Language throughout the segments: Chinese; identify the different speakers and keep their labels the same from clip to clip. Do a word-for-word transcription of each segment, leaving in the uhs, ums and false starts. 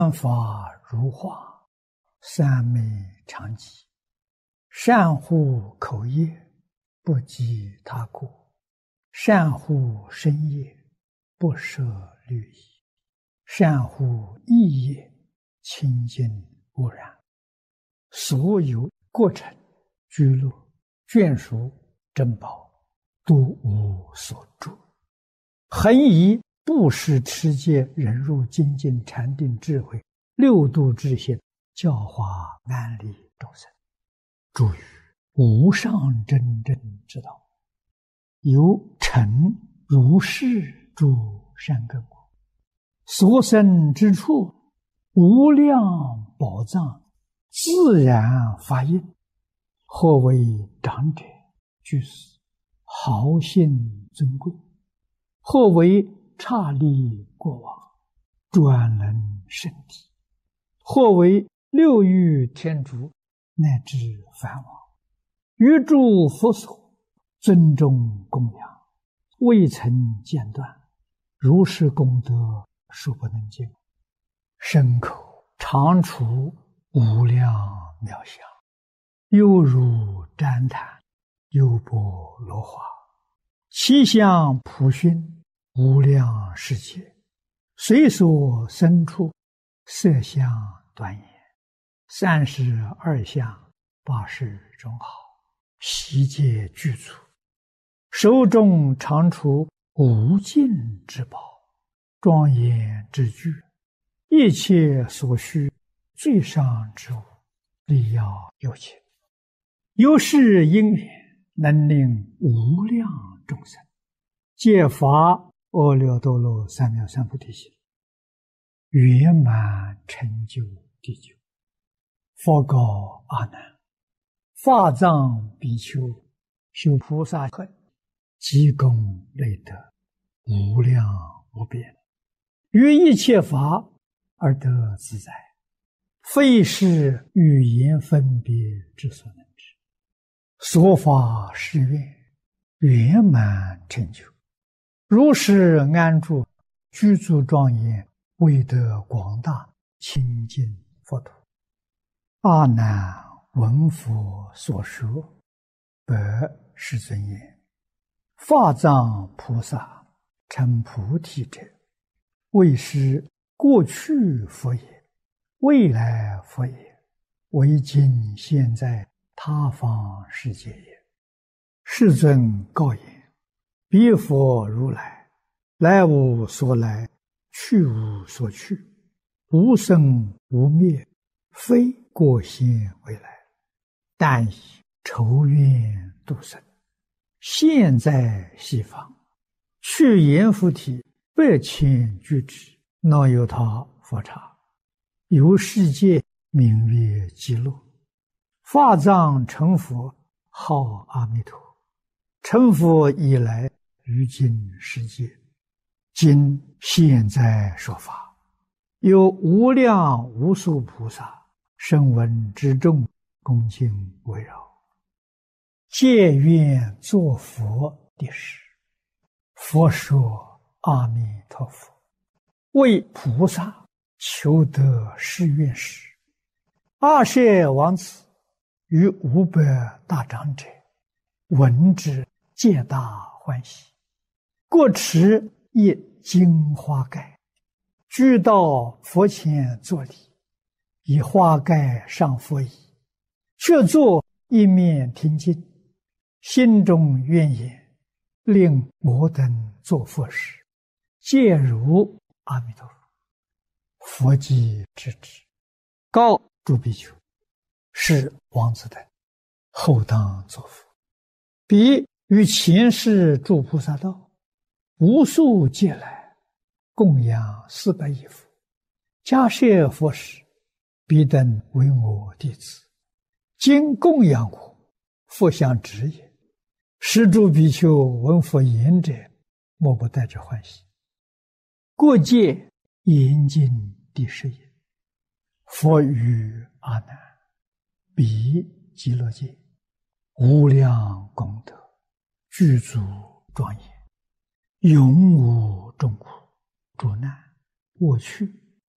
Speaker 1: 善法如化，三昧常寂。善护口业，不积他过；善护身业，不摄律仪；善护意业，清净无染。所有过程、居乐、眷属、珍宝，都无所住。恒以布施、持戒、忍辱、精进、禅定、智慧六度之心，教化安利众生，助于无上真正之道。由成如是诸善根果，所生之处，无量宝藏自然发应。或为长者、居士、豪信尊贵；或为刹利国王、专能圣体；或为六欲天竺乃至梵王，于诸佛所尊重供养，未曾间断。如是功德，数不能尽。身口常处无量妙相，犹如旃檀，优波罗花，其相普熏无量世界，随所生处，色相端严，三十二相，八十种好，悉皆具足。手中常处无尽之宝，庄严之具，一切所需最上之物，力要有情。由是因缘，能令无量众生皆发阿耨多罗三藐三菩提心，圆满成就地久。佛告阿难：法藏比丘修菩萨恨，积功累德，无量无边，于一切法而得自在，非是语言分别之所能知。所发誓愿，圆满成就，如是安住，居住庄严，为得广大清净佛土。阿难闻佛所说，白世尊言：法藏菩萨成菩提者，为是过去佛也，未来佛也，为今现在他方世界也。世尊告言：彼佛如来，来无所来，去无所去，无生无灭，非过现未来，但以仇怨度生，现在西方，去阎浮提百千俱胝，若有他佛刹，由世界名曰极乐。法藏成佛，号阿弥陀。成佛以来，于今世界，今现在说法，有无量无数菩萨声闻之众，恭敬围绕，皆愿作佛的事。佛说：阿弥陀佛，为菩萨求得誓愿时，阿舍王子与五百大长者闻之，皆大欢喜，各持一金花盖，俱到佛前作礼，以花盖上佛椅，却坐一面听经，心中愿言：令我等作佛时，皆如阿弥陀佛。佛即知之，告诸比丘：是王子等后当作佛。彼于前世诸菩萨道，无数劫来，供养四百亿佛，迦叶佛时，彼等为我弟子，今供养我，佛相指也。是诸比丘闻佛言者，莫不带着欢喜。过界严禁第十也。佛语阿难：彼极乐界无量功德，具足庄严，永无众苦、诸难、过去、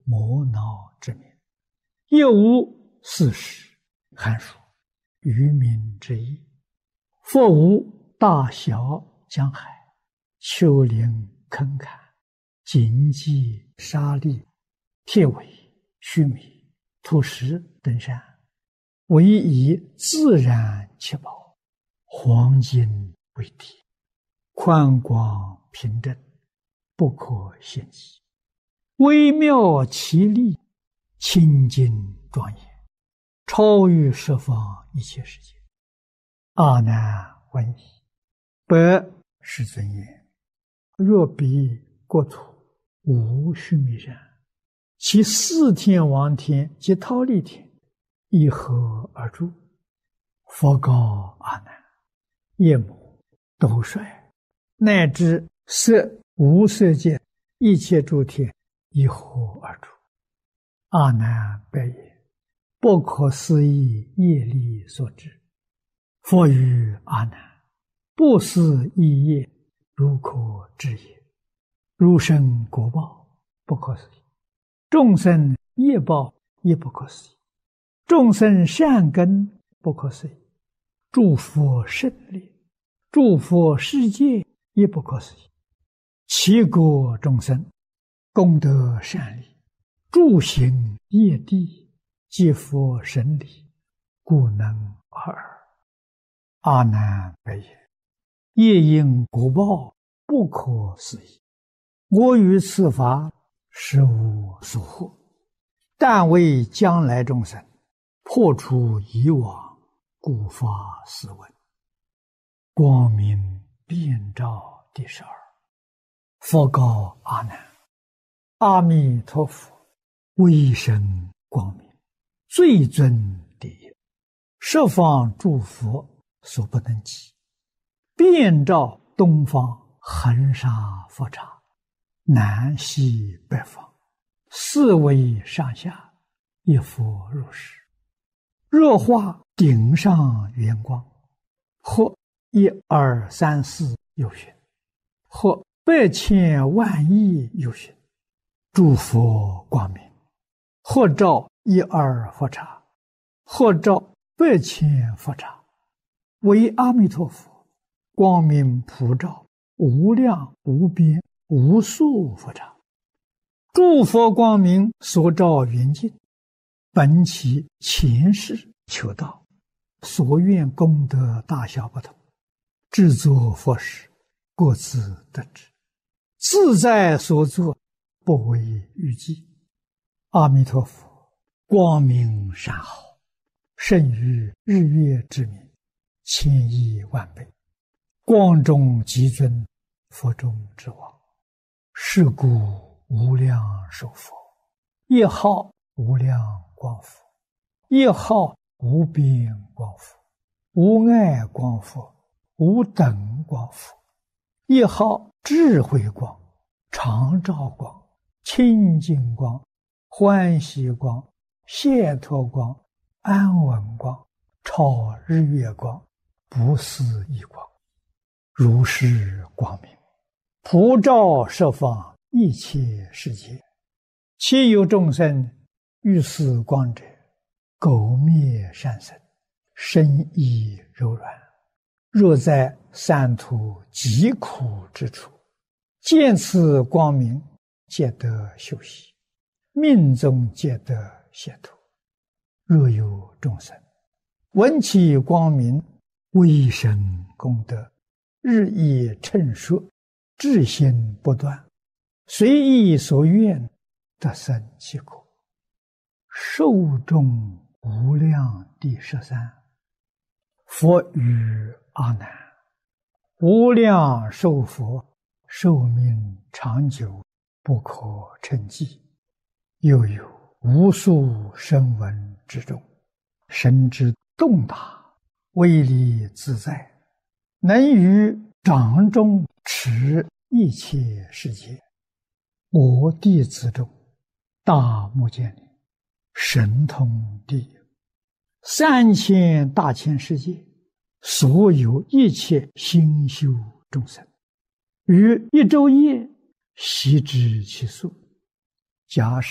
Speaker 1: 磨脑之名，亦无四时寒暑渔民之意。复无大小江海、丘陵坑坎、荆棘沙砾、铁苇须弥、土石等山，唯以自然其宝，黄金为底，宽广平正，不可限计，微妙奇丽，清净庄严，超于十方一切世界。阿难问矣，白世尊言：若彼国土无须弥山，其四天王天及忉利天以何而住？佛告阿难：夜幕、斗率，乃至色无色界一切诸天以何而住？阿难白言：不可思议业力所致。佛语阿难：不思议业，如可知也。如生果报，不可思议；众生业报，也不可思议；众生善根，不可思议；诸佛胜利，诸佛世界，也不可思议。其国众生功德善利，诸行业地，皆佛神力，故能尔。阿难白言：业因果报，不可思议。我于此法实无所获，但为将来众生破除以往，故发斯文。光明遍照第十二。佛告阿难：阿弥陀佛威神光明，最尊第一，十方诸佛所不能及，遍照东方恒沙佛刹，南西北方，四维上下，一佛如是。若化顶上圆光，或一二三四有寻，或百千万亿有寻，诸佛光明，或照一二佛刹，或照百千佛刹，为阿弥陀佛光明普照无量无边无数佛刹。诸佛光明所照圆镜，本其前世求道，所愿功德大小不同，制作佛事，各自得知，自在所作，不为预计。阿弥陀佛光明善好，胜于日月之明，千亿万倍，光中极尊，佛中之王。是故无量寿佛，一号无量光佛，一号无边光佛，无碍光佛，无等光佛，一号智慧光、常照光、清净光、欢喜光、解脱光、安稳光、超日月光、不思议光。如是光明普照十方一切世界，其有众生遇此光者，苟灭善生，身意柔软。若在三途极苦之处，见此光明，皆得休息，命中皆得解脱。若有众生闻其光明，威神功德日益称说，至心不断，随意所愿，得生其果。寿终无量第十三。佛语阿难：无量寿佛寿命长久，不可称计。又有无数声闻之中，神之洞达，威力自在，能于掌中持一切世界。我弟子中，大目犍连神通第一，三千大千世界所有一切心修众生，于一昼夜悉知其数。假使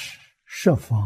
Speaker 1: 设方